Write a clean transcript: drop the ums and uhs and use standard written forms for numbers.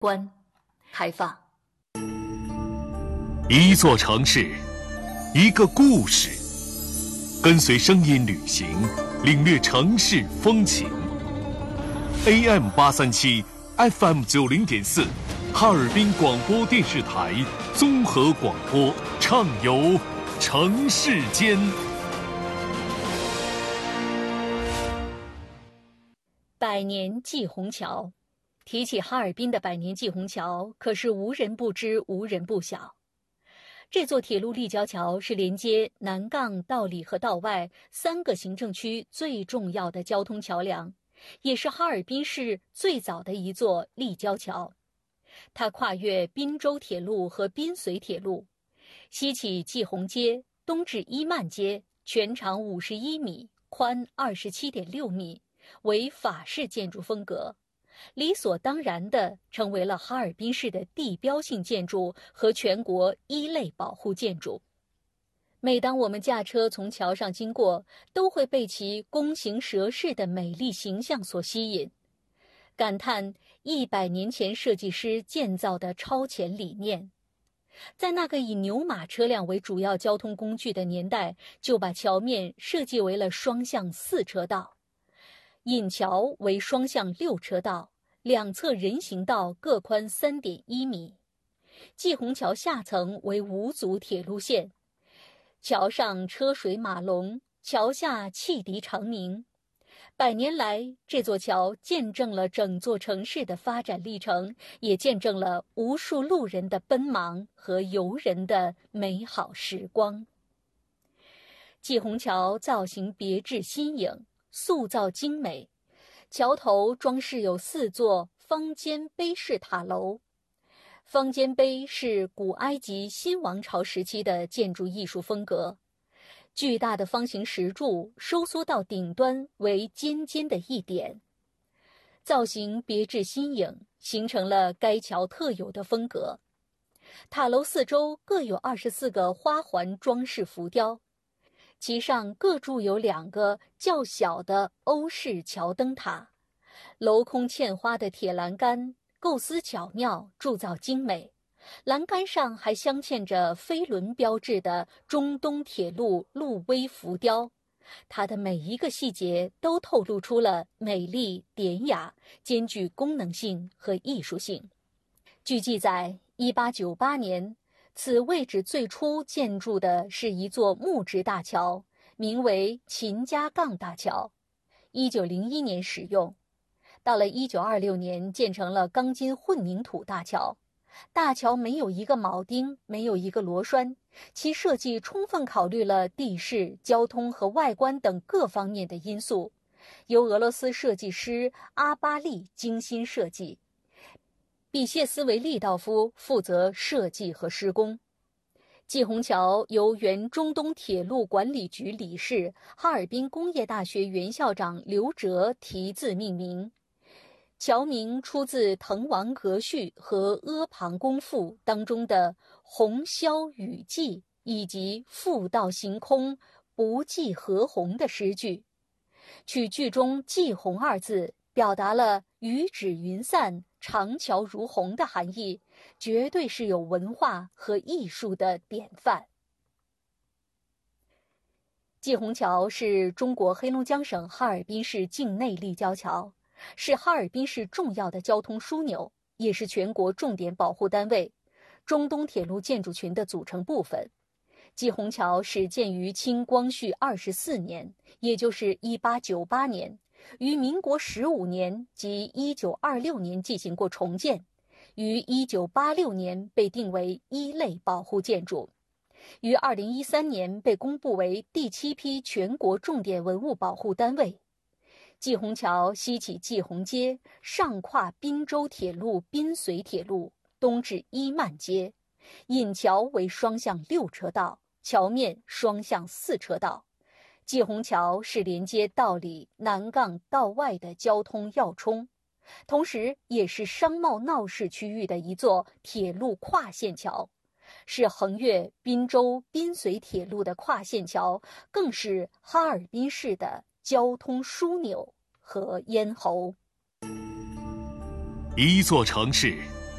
关，开放。 一座城市，一个故事，跟随声音旅行，领略城市风情。AM837 FM 90.4，哈尔滨广播电视台综合广播，畅游城市间。 百年祭虹桥，提起哈尔滨的百年祭虹桥，可是无人不知，无人不晓。这座铁路立交桥是连接南杠、道里和道外3个行政区最重要的交通桥梁，也是哈尔滨市最早的一座立交桥。它跨越滨州铁路和滨绥铁路，西起祭虹街，东至伊曼街，全长51米，宽27.6米，为法式建筑风格，理所当然地成为了哈尔滨市的地标性建筑和全国1类保护建筑。每当我们驾车从桥上经过，都会被其弓形蛇势的美丽形象所吸引，感叹100年前设计师建造的超前理念。在那个以牛马车辆为主要交通工具的年代，就把桥面设计为了双向4车道，引桥为双向6车道，两侧人行道各宽3.1米。祭虹桥下层为5组铁路线，桥上车水马龙，桥下汽笛长鸣。100年来，这座桥见证了整座城市的发展历程，也见证了无数路人的奔忙和游人的美好时光。祭虹桥造型别致新颖，塑造精美，桥头装饰有4座方尖碑式塔楼。方尖碑是古埃及新王朝时期的建筑艺术风格，巨大的方形石柱收缩到顶端为尖尖的一点，造型别致新颖，形成了该桥特有的风格。塔楼四周各有24个花环装饰浮雕，其上各筑有2个较小的欧式桥灯塔，镂空嵌花的铁栏杆构思巧妙，铸造精美。栏杆上还镶嵌着飞轮标志的中东铁路路威浮雕，它的每一个细节都透露出了美丽典雅，兼具功能性和艺术性。据记载，1898年，此位置最初建筑的是一座木质大桥，名为秦家杠大桥，1901年使用。到了1926年，建成了钢筋混凝土大桥。大桥没有一个铆钉，没有一个螺栓，其设计充分考虑了地势、交通和外观等各方面的因素，由俄罗斯设计师阿巴利精心设计，比谢斯维利道夫负责设计和施工。祭虹桥由原中东铁路管理局理事、哈尔滨工业大学原校长刘哲题字命名。桥名出自《滕王阁序》和《阿房宫赋》当中的“虹霄雨霁”以及“复道行空，不计何鸿”的诗句，取句中“祭虹”2字，表达了雨止云散，长桥如虹的含义，绝对是有文化和艺术的典范。祭虹桥是中国黑龙江省哈尔滨市境内立交桥，是哈尔滨市重要的交通枢纽，也是全国重点保护单位，中东铁路建筑群的组成部分。祭虹桥始建于清光绪24年，也就是1898年，于民国15年及1926年进行过重建，于1986年被定为1类保护建筑，于2013年被公布为第7批全国重点文物保护单位。祭虹桥西起祭虹街，上跨滨州铁路滨绥铁路，东至伊曼街，引桥为双向6车道，桥面双向4车道。祭虹桥是连接道里、南杠、道外的交通要冲，同时也是商贸闹市区域的一座铁路跨线桥，是横越滨州滨绥铁路的跨线桥，更是哈尔滨市的交通枢纽和咽喉。 一座城市，